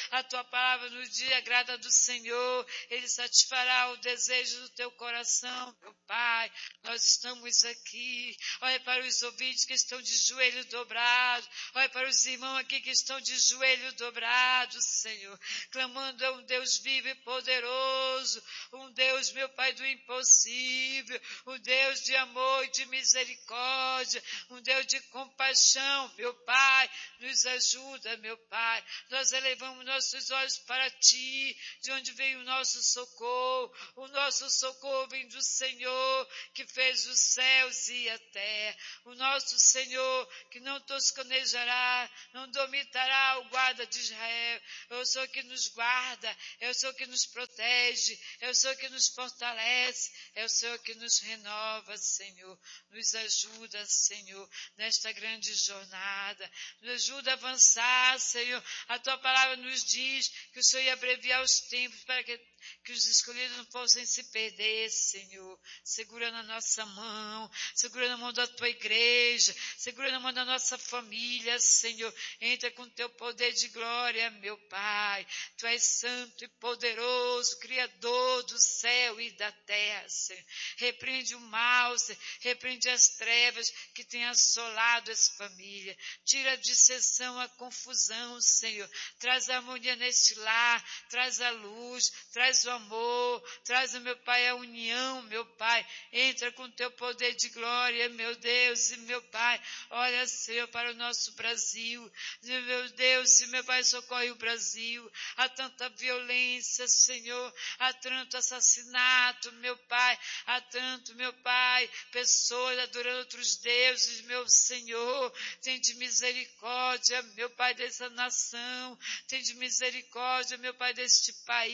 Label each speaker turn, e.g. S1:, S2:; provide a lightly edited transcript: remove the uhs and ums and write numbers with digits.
S1: a tua palavra no dia agrada do Senhor, Ele satisfará o desejo do teu coração, meu Pai. Nós estamos aqui, olha para os ouvintes que estão de joelho dobrado, olha para os irmãos aqui que estão de joelho dobrado, Senhor, clamando a um Deus vivo e poderoso, um Deus, meu Pai, do impossível, um Deus de amor e de misericórdia, um Deus de compaixão, meu Pai, nos ajuda, meu Pai. Nós elevamos nossos olhos para Ti, de onde veio o nosso socorro vem do Senhor, que fez os céus e a terra, o nosso Senhor, que não toscanejará, não dormitará o guarda de Israel, é o Senhor que nos guarda, é o Senhor que nos protege, é o Senhor que nos fortalece, é o Senhor que nos renova, Senhor. Nos ajuda, Senhor, nesta grande jornada. Nos ajuda a avançar, Senhor. A Tua palavra nos diz que o Senhor ia abreviar os tempos para que os escolhidos não fossem se perder, Senhor. Segura na nossa mão, segura na mão da Tua igreja, segura na mão da nossa família, Senhor. Entra com Teu poder de glória, meu Pai. Tu és santo e poderoso, Criador do céu e da terra, Senhor. Repreende o mal, Senhor. Repreende as trevas que têm assolado essa família. Tira a dissensão, a confusão, Senhor. Traz a harmonia neste lar, traz a luz, traz o amor, traz, meu Pai, a união, meu Pai. Entra com Teu poder de glória, meu Deus e meu Pai. Olha, Senhor, para o nosso Brasil. Meu Deus e meu Pai, socorre o Brasil. Há tanta violência, Senhor. Há tanto assassinato, meu Pai. Há tanto, meu Pai, pessoas adorando outros deuses, meu Senhor. Tem de misericórdia, meu Pai, dessa nação. Tem de misericórdia, meu Pai, deste país.